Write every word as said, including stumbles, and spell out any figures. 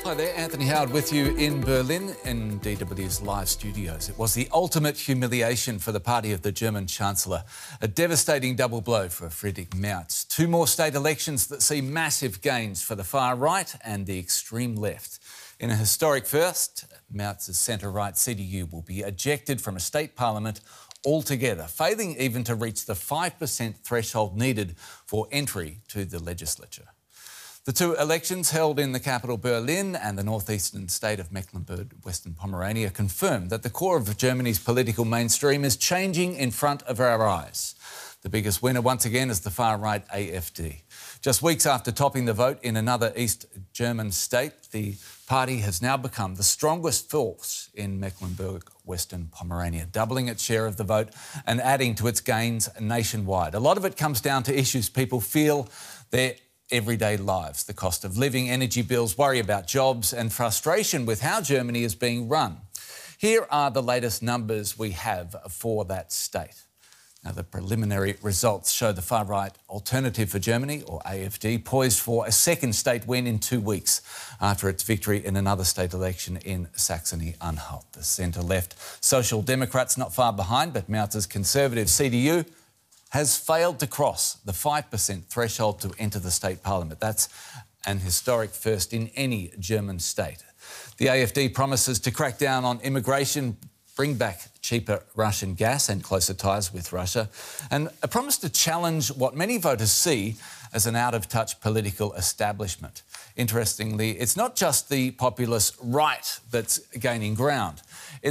Hi there, Anthony Howard with you in Berlin in D W's live studios. It was the ultimate humiliation for the party of the German Chancellor. A devastating double blow for Friedrich Merz. Two more state elections that see massive gains for the far right and the extreme left. In a historic first, Merz's centre-right C D U will be ejected from a state parliament altogether, failing even to reach the five percent threshold needed for entry to the legislature. The two elections held in the capital Berlin and the northeastern state of Mecklenburg-Western Pomerania confirmed that the core of Germany's political mainstream is changing in front of our eyes. The biggest winner once again is the far-right A F D. Just weeks after topping the vote in another East German state, the party has now become the strongest force in Mecklenburg-Western Pomerania, doubling its share of the vote and adding to its gains nationwide. A lot of it comes down to issues people feel they're everyday lives, the cost of living, energy bills, worry about jobs and frustration with how Germany is being run. Here are the latest numbers we have for that state. Now, the preliminary results show the far-right Alternative for Germany, or A F D, poised for a second state win in two weeks after its victory in another state election in Saxony-Anhalt. The centre-left Social Democrats not far behind, but Merz's Conservative C D U has failed to cross the five percent threshold to enter the state parliament. That's an historic first in any German state. The A F D promises to crack down on immigration, bring back cheaper Russian gas and closer ties with Russia, and a promise to challenge what many voters see as an out-of-touch political establishment. Interestingly, it's not just the populist right that's gaining ground. In